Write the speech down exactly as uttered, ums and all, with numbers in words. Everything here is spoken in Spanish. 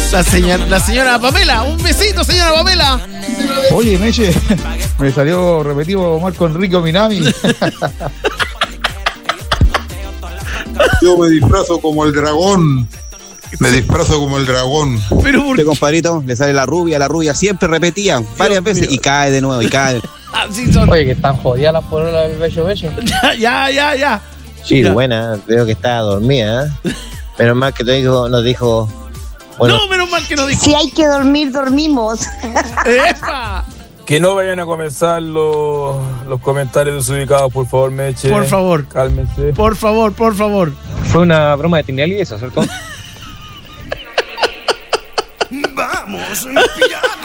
La señora, la señora Pamela, un besito, señora Pamela. Oye, Meche, me salió repetido Marco Enrique Minami. Yo me disfrazo como el dragón. Me disfrazo como el dragón. Pero por Este compadrito le sale la rubia, la rubia siempre repetía varias Dios veces mío. y cae de nuevo y cae. así son. Oye, que están jodidas las pololas del Bello Bello. Ya, ya, ya, ya. Sí, Mira. buena, veo que estaba dormida. ¿Eh? Menos mal que te dijo, nos dijo. Bueno, No, menos mal que no dijo. Si hay que dormir, dormimos. ¡Epa! Que no vayan a comenzar los, los comentarios desubicados, por favor, Meche. Por favor. Cálmense. Por favor, por favor. Fue una broma de Tinelli eso, ¿cierto? Vamos, pirata.